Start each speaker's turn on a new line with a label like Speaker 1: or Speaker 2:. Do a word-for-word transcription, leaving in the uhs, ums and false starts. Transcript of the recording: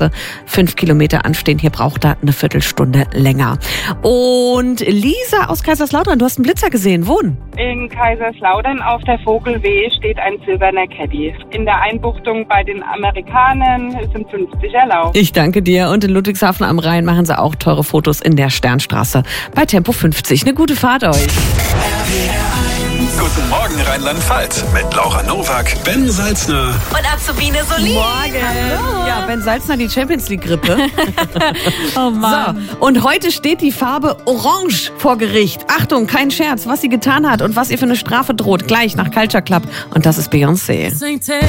Speaker 1: Fünf Kilometer anstehen, hier braucht er eine Viertelstunde länger. Und Lisa aus Kaiserslautern, du hast einen Blitzer gesehen, wo?
Speaker 2: In Kaiserslautern auf der Vogelweh steht ein silberner Caddy. In der Einbuchtung bei den Amerikanern sind fünfzig erlaubt.
Speaker 1: Ich danke dir. Und in Ludwigshafen am Rhein machen sie auch teure Fotos in der Sternstraße bei Tempo fünfzig. Eine gute Fahrt euch.
Speaker 3: Guten Morgen Rheinland-Pfalz mit Laura Nowak, Ben Salzner
Speaker 4: und Azubine Solin.
Speaker 1: Morgen. Hallo. Ja, Ben Salzner, die Champions League Grippe.
Speaker 4: Oh Mann.
Speaker 1: So, und heute steht die Farbe Orange vor Gericht. Achtung, kein Scherz, was sie getan hat und was ihr für eine Strafe droht. Gleich nach Culture Club. Und das ist Beyoncé.